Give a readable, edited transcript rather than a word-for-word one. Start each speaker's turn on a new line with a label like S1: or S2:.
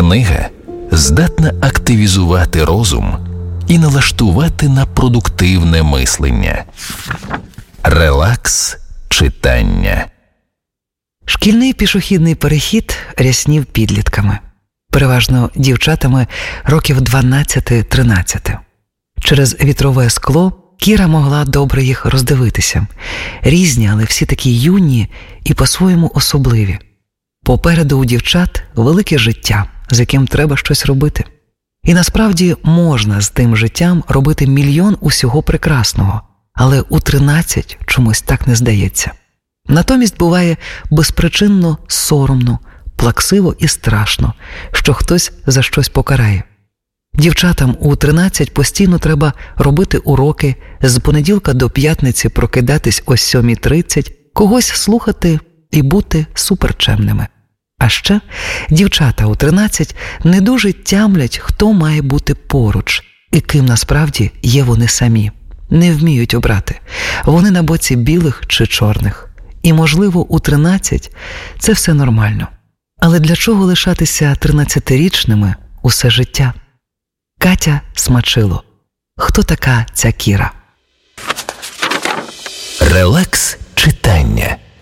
S1: Книга здатна активізувати розум і налаштувати на продуктивне мислення. Релакс читання.
S2: Шкільний пішохідний перехід ряснів підлітками. Переважно дівчатами років 12-13. Через вітрове скло Кіра могла добре їх роздивитися. Різні, але всі такі юні і по-своєму особливі. Попереду у дівчат велике життя, з яким треба щось робити. І насправді можна з тим життям робити мільйон усього прекрасного, але у 13 чомусь так не здається. Натомість буває безпричинно соромно, плаксиво і страшно, що хтось за щось покарає. Дівчатам у 13 постійно треба робити уроки, з понеділка до п'ятниці прокидатись о 7:30, когось слухати і бути суперчемними. А ще дівчата у 13 не дуже тямлять, хто має бути поруч і ким насправді є вони самі. Не вміють обрати. Вони на боці білих чи чорних. І, можливо, у 13 це все нормально. Але для чого лишатися 13-річними усе життя? Катя Смачило. Хто така ця Кіра?
S1: Релакс читання.